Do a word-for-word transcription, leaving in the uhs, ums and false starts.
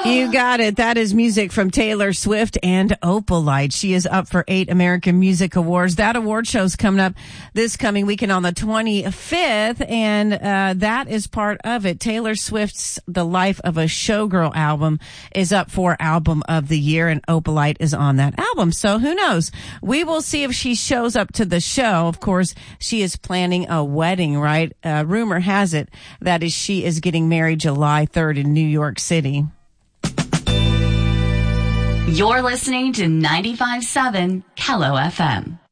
You got it. That is music from Taylor Swift and Opalite. She is up for eight American Music Awards. That award show's coming up this coming weekend on the twenty-fifth, and uh that is part of it. Taylor Swift's The Life of a Showgirl album is up for Album of the Year, and Opalite is on that album. So who knows? We will see if she shows up to the show. Of course, she is planning a wedding, right? Uh, rumor has it that is she is getting married July third in New York City. You're listening to ninety-five point seven Kello F M.